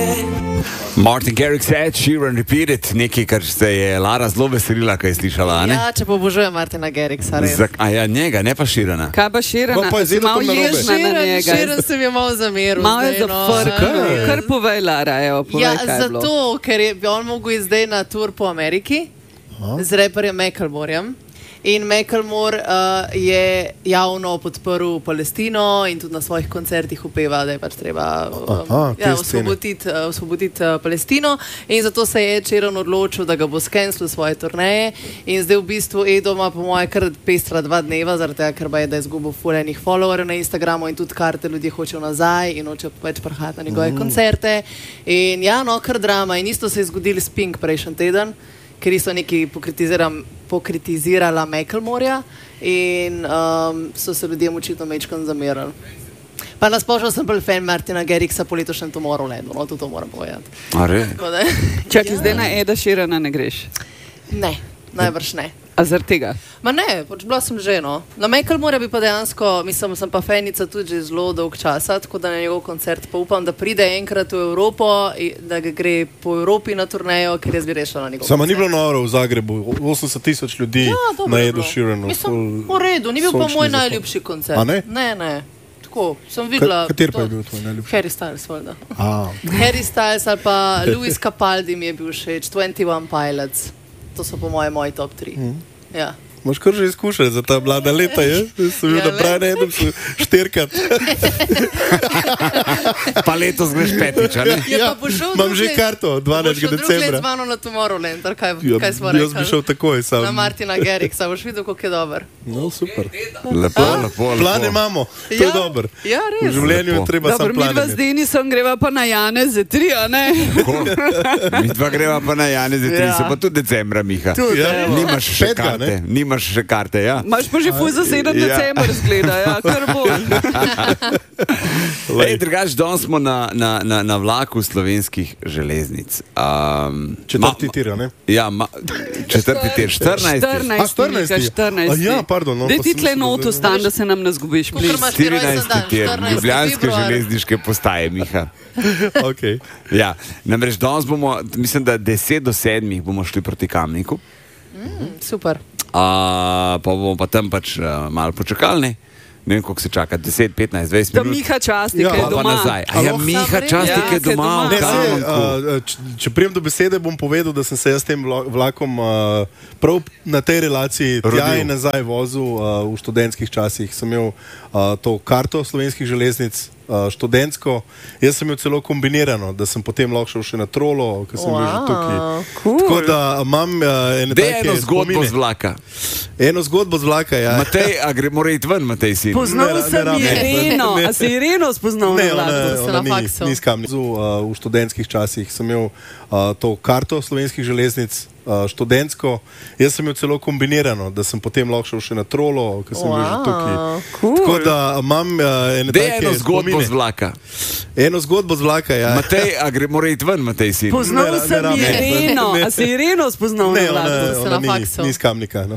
Martin Garrix, Ed Sheeran, Repeat It, nekaj, kar se je Lara zelo veselila, kaj je slišala, ne? Ja, če pa obožujem Martina Garrixa, res. A ja, njega, ne pa Sheerana. Kaj pa Sheerana? Pa je zelo Malo to narobe. ježna na njega. Sheeran se mi je malo zameril. Malo je zdaj, no. zafrkal. Kar povej, Lara, evo, povej, Ja, kaj je bilo. zato, ker bi on mogel iti zdaj na tur po Ameriki z reperjem Macklemorejem. In Macklemore je javno podprl Palestino in tudi na svojih koncertih upeva, da je pač treba osvoboditi Palestino. In zato se je Ed Sheeran odločil, da ga bo skenslil svoje turneje. In zdaj v bistvu Edo ima po moje kar pestra 2 dneva, zaradi tega, ker je da je izgubil fulejnih followerjev na Instagramu in tudi karte ljudje hočejo nazaj in hočejo več prihajati na njegove koncerte. In ja, no, kar drama. In isto se je zgodilo s Pink prejšnji teden, ker so neki pokritizirala Macklemoreja in so se ljudje očitno mečkam zamerali. Pa nasplošno sem bolj fan Martina Garrixa po letošnjem Tomorrowlandu, no, tudi to moram povedati. A re? Čakaj, zdaj na Eda Sheerana ne greš? Ne, najbrž ne. A zaradi tega? Ma ne, pač bila sem že, no. Na Macklemoreja bi pa dejansko, mislim, sem pa fanica tudi že zelo dolg časa, tako da na njegov koncert pa upam, da pride enkrat v Evropo, da ga gre po Evropi na turnejo, ker jaz bi rešila na njegov Samo koncert. ni bilo noro v Zagrebu, 80,000 ljudi dobro na je Edu bilo. Sheeranu. Mislim, v redu, ni bil pa sončni moj zahod. najljubši koncert. A ne? Ne. Tako, sem videla... Kater pa je bil tvoj najljubši? Harry Styles, valjda. A, Harry Styles ali pa Louis Capaldi mi je bil všeč, 21 Pilots. To so po moji top 3. Ja. Moš kar že izkušati za ta mlada leta, je? Sem bil Ja, na pravi na enem štirkat. Pa letos greš petič, a ne? Ja, pa bo šel imam že drug let- karto, 12. Bo šel drug let z decembra. mano na Tomorrowland, ali kaj smo Jaz bi rekli? šel takoj sam. Na Martina Garrixa, boš videl, kako je dober. No, super. Lepo. Plane imamo, to je dobro. Ja, V res. življenju je Lepo. treba Dobro, sam mi dva plane z imeti. Denisom greva pa na Janez za 3, a ne? Mi dva greva pa na Janez, Ja. so pa tudi decembra, Miha. Tudi, Ja. evo. Nimaš še Petega, karte, ne? nimaš še karte, ja. Imaš pa že fuj za 7 Ja. december zgleda, ja, kar bo. Ej, drugač, danes smo na vlaku slovenskih železnic. Četrti tir, ne? Ja, četrti tir, 14. 14. Ja, pardon. No, Daj pa ti sem tle mislil, noto da- stan, da se nam ne zgubiš, Kakor please. imaš ti rojsten 14. dan, tir, 14. Ljubljanske februar. železniške postaje, Miha. Okay. Ja, namreč danes bomo, mislim, da 10 do 7 bomo šli proti Kamniku. Super. Pa bomo pa tam pač malo počakali, ne? Ne vem, koliko se čaka, 10, 15, 20 Da minut. Miha časti, Ja, kaj je Pa doma. nazaj. A ja, Alo? Miha časti, Ja, ki je ki je doma doma. v Ne, Kamniku. če prijem do besede, bom povedal, da sem se jaz s tem vlakom prav na tej relaciji tja Rodil. in nazaj vozil v študentskih časih. Sem imel to karto slovenskih železnic, študentsko. Jaz sem imel celo kombinirano, da sem potem lahko šel še na Trolo, ker sem bil že tukaj. Cool. Tako da imam ene Dej take eno zgodbo spomine. z vlaka. Eno zgodbo z vlaka, ja. Matej, a mora iti ven, Matej sin? Poznal Ne, sem ne rabim. Ireno, Ne. a si Ireno spoznal Ne, na vlaku? se ona na faksu. ni skamnica. V študentskih časih sem imel to karto slovenskih železnic, študentsko. Jaz sem imel celo kombinirano, da sem potem lahko šel še na Trolo, ker sem bil že tukaj. Cool. Tako da imam ene Dej take eno zgodbo spomine. z vlaka. Eno zgodbo z vlaka, ja. Matej, a mora iti ven, Matej sin? Poznal Ne, sem rabim. Ireno, Ne. a si Ireno spoznal Ne, na vlaku? se ona na faksu. ni iz Kamnika.